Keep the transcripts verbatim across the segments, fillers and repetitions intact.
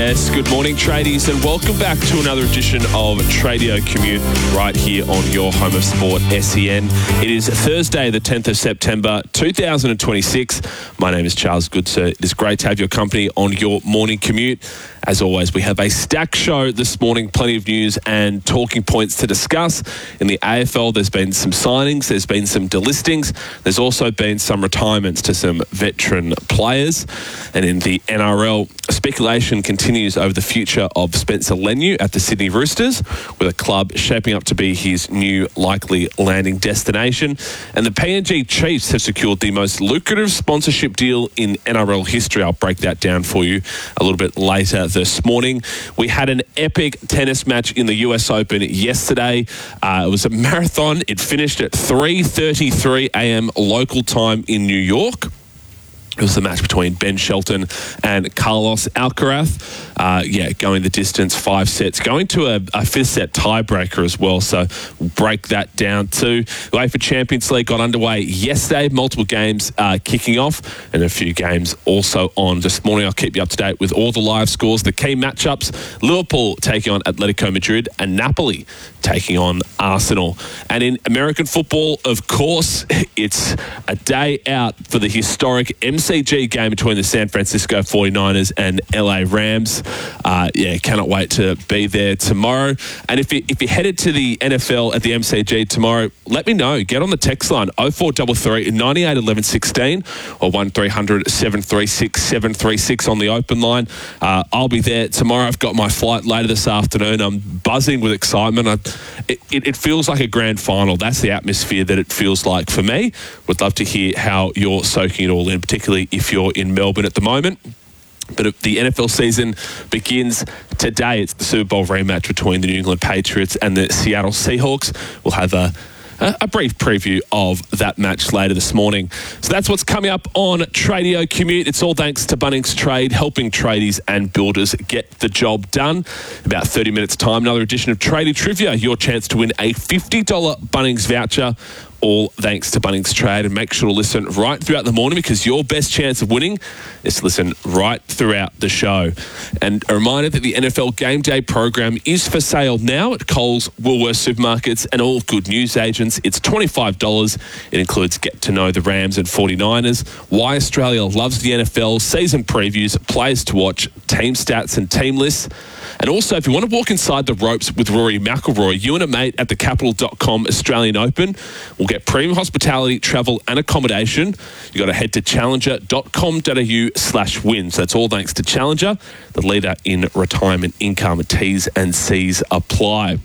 Yes, good morning, tradies, and welcome back to another edition of Tradio Commute right here on your home of sport, S E N. It is Thursday, the tenth of September, two thousand twenty-six. My name is Charles Goodsir. It is great to have your company on your morning commute. As always, we have a stacked show this morning, plenty of news and talking points to discuss. In the A F L, there's been some signings, there's been some delistings, there's also been some retirements to some veteran players. And in the N R L, speculation continues over the future of Spencer Leniu at the Sydney Roosters, with a club shaping up to be his new likely landing destination. And the P N G Chiefs have secured the most lucrative sponsorship deal in N R L history. I'll break that down for you a little bit later this morning. We had an epic tennis match in the U S Open yesterday. Uh, it was a marathon. It finished at three thirty-three a.m. local time in New York. It was the match between Ben Shelton and Carlos Alcaraz. Uh, yeah, going the distance, five sets, going to a, a fifth set tiebreaker as well. So we'll break that down too. The UEFA Champions League got underway yesterday. Multiple games uh, kicking off and a few games also on. This morning I'll keep you up to date with all the live scores, the key matchups. Liverpool taking on Atletico Madrid and Napoli taking on Arsenal. And in American football, of course, it's a day out for the historic M C G game between the San Francisco forty-niners and L A Rams. Uh, yeah, cannot wait to be there tomorrow. And if, you, if you're headed to the N F L at the M C G tomorrow, let me know. Get on the text line oh four three three, nine eight one one one six or one three hundred, seven three six, seven three six on the open line. Uh, I'll be there tomorrow. I've got my flight later this afternoon. I'm buzzing with excitement. I, it, it, it feels like a grand final. That's the atmosphere that it feels like for me. Would love to hear how you're soaking it all in, particularly if you're in Melbourne at the moment. But the N F L season begins today. It's the Super Bowl rematch between the New England Patriots and the Seattle Seahawks. We'll have a a brief preview of that match later this morning. So that's what's coming up on Tradio Commute. It's all thanks to Bunnings Trade, helping tradies and builders get the job done. About thirty minutes time, another edition of Tradie Trivia, your chance to win a fifty dollars Bunnings voucher. All thanks to Bunnings Trade. And make sure to listen right throughout the morning, because your best chance of winning is to listen right throughout the show. And a reminder that the N F L Game Day program is for sale now at Coles, Woolworths supermarkets and all good news agents. It's twenty-five dollars. It includes Get to Know the Rams and forty-niners, Why Australia Loves the N F L, season previews, players to watch, team stats and team lists. And also, if you want to walk inside the ropes with Rory McIlroy, you and a mate at the capital dot com Australian Open will get premium hospitality, travel and accommodation. You've got to head to challenger dot com dot a u slash win. So that's all thanks to Challenger, the leader in retirement income. T's and C's apply.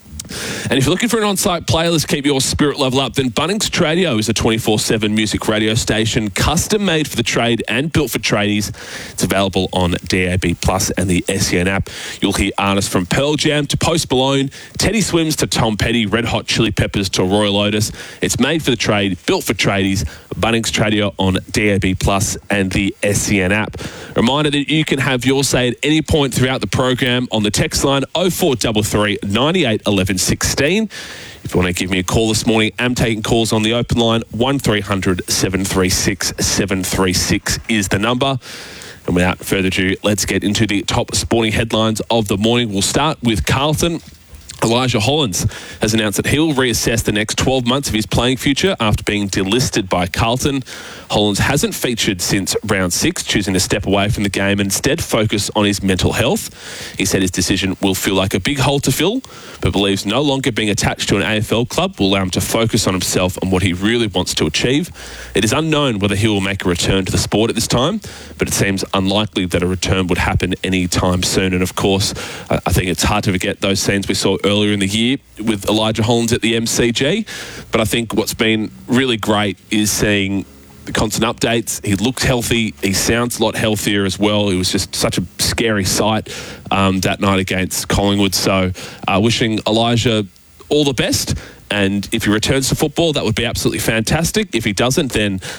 And if you're looking for an on-site playlist to keep your spirit level up, then Bunnings Tradio is a twenty-four seven music radio station, custom-made for the trade and built for tradies. It's available on D A B Plus and the S E N app. You'll hear artists from Pearl Jam to Post Malone, Teddy Swims to Tom Petty, Red Hot Chili Peppers to Royal Otis. It's made for the trade, built for tradies. Bunnings Tradio on D A B Plus and the S E N app. Reminder that you can have your say at any point throughout the program on the text line oh four three three, nine eight one one one six. If you want to give me a call this morning, I'm taking calls on the open line. one three hundred, seven three six, seven three six is the number. And without further ado, let's get into the top sporting headlines of the morning. We'll start with Carlton. Elijah Hollands has announced that he will reassess the next twelve months of his playing future after being delisted by Carlton. Hollands hasn't featured since round six, choosing to step away from the game and instead focus on his mental health. He said his decision will feel like a big hole to fill, but believes no longer being attached to an A F L club will allow him to focus on himself and what he really wants to achieve. It is unknown whether he will make a return to the sport at this time, but it seems unlikely that a return would happen any time soon. And of course, I think it's hard to forget those scenes we saw earlier in the year with Elijah Hollands at the M C G. But I think what's been really great is seeing the constant updates. He looks healthy. He sounds a lot healthier as well. It was just such a scary sight um, that night against Collingwood. So uh, wishing Elijah all the best. And if he returns to football, that would be absolutely fantastic. If he doesn't, then